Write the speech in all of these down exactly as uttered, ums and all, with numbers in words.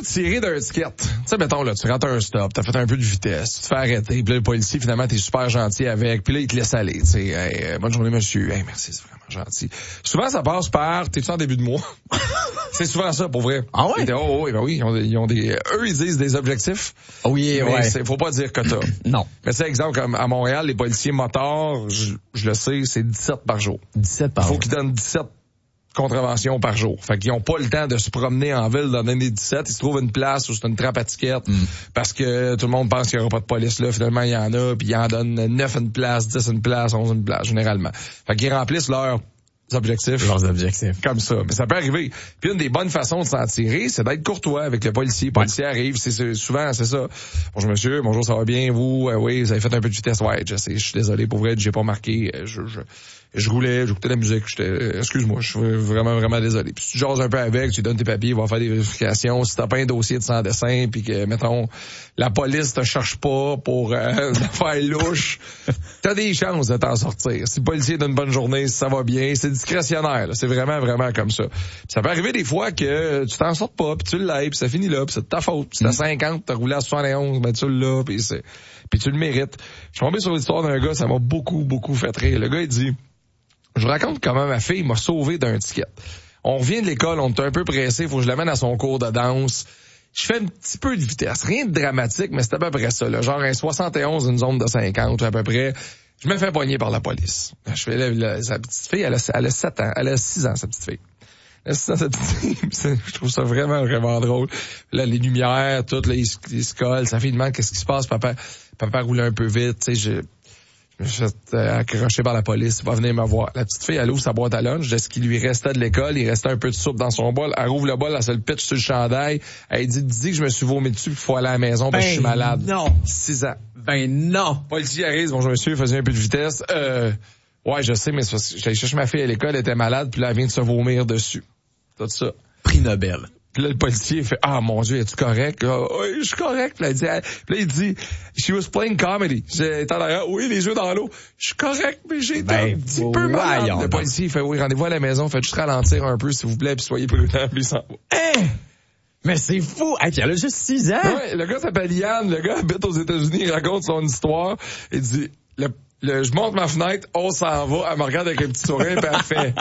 tirer d'un ticket. Tu sais, mettons, là, tu rates un stop, t'as fait un peu de vitesse, tu te fais arrêter, puis là, le policier, finalement, t'es super gentil avec, puis là, il te laisse aller, tu sais. Hey, euh, bonne journée, monsieur. Hey, merci, c'est vraiment gentil. Souvent, ça passe par, t'es-tu en début de mois? C'est souvent ça, pour vrai. Ah ouais? Dit, oh, oui, ben oui, ils ont, ils ont des, eux, ils disent des objectifs. Oui, mais ouais. c'est, faut pas dire que t'as. Non. Mais c'est exemple, comme à Montréal, les policiers motards, je, je le sais, c'est dix-sept par jour. dix-sept par jour. jour. Faut qu'ils donnent dix-sept contraventions par jour. Fait qu'ils ont pas le temps de se promener en ville dans donner dix-sept. Ils se trouvent une place où c'est une trappe à tickets mm. parce que tout le monde pense qu'il y aura pas de police là. Finalement, il y en a, puis ils en donnent neuf une place, dix une place, onze une place, généralement. Fait qu'ils remplissent leurs objectifs. Leurs objectifs. Comme ça. Mais ça peut arriver. Puis une des bonnes façons de s'en tirer, c'est d'être courtois avec le policier. Le policier ouais. arrive, c'est, c'est souvent, c'est ça. Bonjour monsieur, bonjour, ça va bien, vous? Euh, oui, vous avez fait un peu de vitesse. Ouais, je sais, je suis désolé, pour vrai, j'ai pas marqué. Je, je, je roulais, j'écoutais la musique, j'étais, excuse-moi, je suis vraiment, vraiment désolé. Puis tu jases un peu avec, tu lui donnes tes papiers, il va faire des vérifications. Si t'as pas un dossier de sans dessin, puis que, mettons, la police te cherche pas pour euh, faire louche, t'as des chances de t'en sortir. Si le policier donne une bonne journée, si ça va bien, c'est discrétionnaire, là. C'est vraiment, vraiment comme ça. Puis ça peut arriver des fois que tu t'en sortes pas, puis tu l'aides, puis ça finit là, puis c'est de ta faute. Si t'as cinquante, t'as roulé à soixante et onze, ben tu l'as, puis c'est, puis tu le mérites. Je suis tombé sur l'histoire d'un gars, ça m'a beaucoup, beaucoup fait rire. Le gars, il dit, je vous raconte comment ma fille m'a sauvé d'un ticket. On revient de l'école, on est un peu pressé, faut que je l'amène à son cours de danse. Je fais un petit peu de vitesse, rien de dramatique, mais c'est à peu près ça, là. Genre un soixante et onze, une zone de cinquante, à peu près. Je me fais pogner par la police. Je fais la, la, sa petite fille, elle a, elle a sept ans, elle a six ans, sa petite fille. Elle a six ans, sa petite fille. Je trouve ça vraiment, vraiment drôle. Là, les lumières, toutes, là, ils, ils se collent. Sa fille demande qu'est-ce qui se passe, papa. Papa roule un peu vite, tu sais, je... Je me suis fait euh, accrocher par la police. Il va venir me voir. La petite fille, elle ouvre sa boîte à lunch. De ce qui lui restait de l'école, il restait un peu de soupe dans son bol. Elle ouvre le bol, elle se le pitch sur le chandail. Elle dit, dis que je me suis vomi dessus, il faut aller à la maison parce que ben je suis malade. Non. Six ans. Ben non. Policier arrive, bonjour monsieur, faisait un peu de vitesse. Euh, ouais, je sais, mais c'est parce que j'allais chercher ma fille à l'école, elle était malade, puis là, elle vient de se vomir dessus. Tout ça. Prix Nobel. Puis là, le policier fait, ah, mon Dieu, es-tu correct? Là, oui, je suis correct. Puis là, il dit, puis là, il dit, she was playing comedy. J'étais en arrière, oui, les yeux dans l'eau. Je suis correct, mais j'ai été ben, un petit oh, peu malade. Le policier, il fait, oui, rendez-vous à la maison, faites juste ralentir un peu, s'il vous plaît, puis soyez prudent, puis il s'en va. Hein? Mais c'est fou! Hey, elle a juste six ans! Ouais, le gars s'appelle Yann, le gars habite aux États-Unis, il raconte son histoire, il dit, le, le, je monte ma fenêtre, on s'en va, elle me regarde avec un petit sourire, puis elle fait,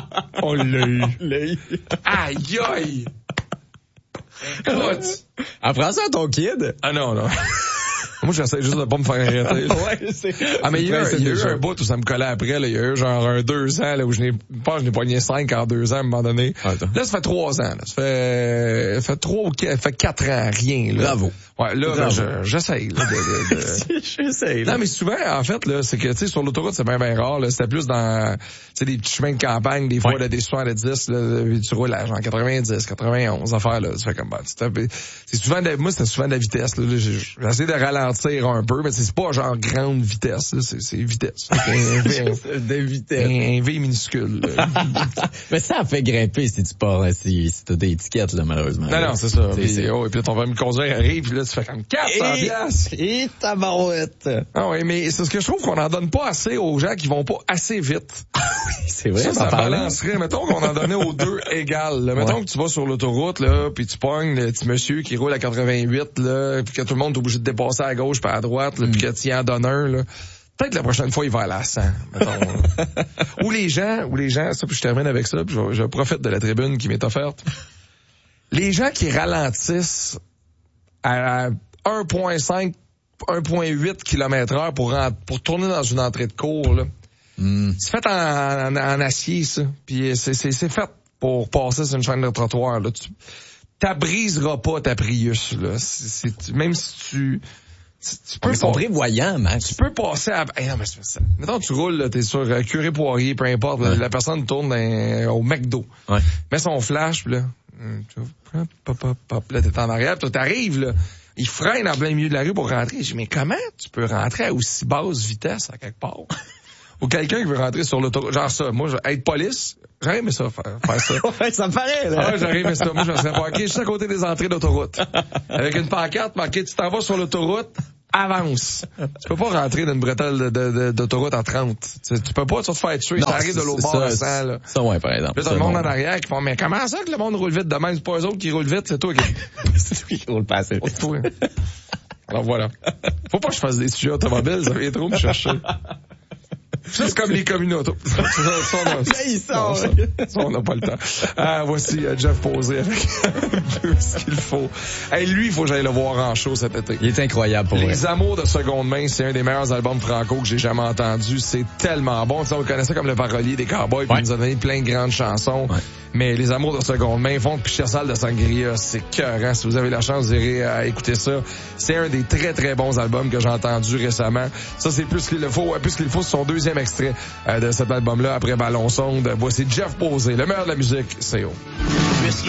on l'a eu. L'a eu. Aïe, aïe! Écoute. Apprends ça à ton kid. Ah non, non. Moi, j'essaie juste de pas me faire arrêter. Ouais, c'est... Ah, mais il y a, il y a eu un bout où ça me collait après, là. Il y a eu genre un deux ans, là, où je n'ai pas, je n'ai pogné cinq en deux ans, à un moment donné. Attends. Là, ça fait trois ans, là. Ça fait, ça fait trois ou quatre, ça fait quatre ans, rien, là. Bravo. Ouais, là, là je, j'essaye, là, de, de, de... j'essaye, là. Non, mais souvent, en fait, là, c'est que, tu sais, sur l'autoroute, c'est bien, bien rare, là. C'était plus dans, tu sais, des petits chemins de campagne, des fois, ouais. là, des soixante-dix, là, tu roules à genre quatre-vingt-dix, quatre-vingt-onze, affaires, là. Tu fais comme, bah, c'est souvent de, moi, c'était souvent de la vitesse, là. J'essaie de ralentir un peu, mais c'est pas genre grande vitesse, là. C'est, c'est vitesse. Un V, de vitesse. Un, un V minuscule, mais ça fait grimper si tu pars, si, si t'as des étiquettes, là, malheureusement. Non, non, c'est ça. Puis, c'est... Oh, et puis ton permis de conduire arrive, puis là, tu fais comme quatre cents piastres. Et tabarouette. Ah oui, mais c'est ce que je trouve qu'on en donne pas assez aux gens qui vont pas assez vite. Oui, c'est vrai. Ça, ça balancerait. Mettons qu'on en donnait aux deux égales. Là. Mettons ouais. que tu vas sur l'autoroute, là, puis tu pognes le petit monsieur qui roule à quatre-vingt-huit, là, puis que tout le monde est obligé de dépasser à gauche puis à droite, là, mm. puis que tu y en donnes un, là. Peut-être la prochaine fois, il va aller à cent, mettons. Ou les gens, ou les gens, ça, puis je termine avec ça, puis je, je profite de la tribune qui m'est offerte. Les gens qui ralentissent à un virgule cinq, un virgule huit kilomètres heure pour, pour tourner dans une entrée de cours, là. Mm. C'est fait en, en, en acier, ça. Puis c'est, c'est, c'est fait pour passer sur une chaîne de trottoir, là. Tu t'abriseras pas ta Prius, là. C'est, c'est, même si tu... Tu peux ils sont prévoyants, Max. Tu peux passer à... Hey, non, mais c'est ça. Mettons, tu roules, là, t'es sur euh, Curé Poirier, peu importe, ouais. la, la personne tourne dans, au McDo. Ouais. Mets son flash, pis là... Hop, hop, hop, hop, là, t'es en arrière, pis toi, t'arrives, là. Il freine en plein milieu de la rue pour rentrer. Je dis, mais comment tu peux rentrer à aussi basse vitesse à quelque part? Ou quelqu'un qui veut rentrer sur l'autoroute. Genre ça, moi, je, être police, j'aurais aimé ça, faire, faire ça. Ouais, ça me paraît, là. Ah, j'aurais aimé ça. Moi, je me serais parqué juste à côté des entrées d'autoroute. Avec une pancarte marquée, tu t'en vas sur l'autoroute avance. Tu peux pas rentrer dans une bretelle de, de, de, d'autoroute à trente. Tu, tu peux pas, tu vas te faire tuer. Ça arrive de l'autre bord à cent, là. Ça, ouais, par exemple. Là, t'as le monde en arrière qui font, mais comment ça que le monde roule vite de même? C'est pas eux autres qui roulent vite, c'est toi qui... c'est toi qui roule pas assez. C'est toi. Alors voilà. Faut pas que je fasse des sujets automobiles, ça vient trop me chercher. Ça, c'est comme les communautés. Ça, ça, ça, on a, Là, il sort. ça, ça, on n'a pas le temps. Ah, voici euh, Jeff Posé avec un peu ce qu'il faut. Hey, lui, il faut que j'aille le voir en show cet été. Il est incroyable pour Les vrai. Amours de seconde main, c'est un des meilleurs albums franco que j'ai jamais entendu. C'est tellement bon. T'sais, on le connaissait comme le parolier des Cowboys, puis Ouais. il nous a donné plein de grandes chansons. Ouais. Mais Les Amours de seconde main, font Pichia Sale de Sangria, c'est cœurant. Si vous avez la chance, vous irez à écouter ça. C'est un des très très bons albums que j'ai entendu récemment. Ça, c'est plus qu'il le faut. Plus qu'il le faut, c'est son deuxième extrait euh, de cet album-là après Ballon Sonde. Voici Jeff Posé, le meilleur de la musique, c'est haut.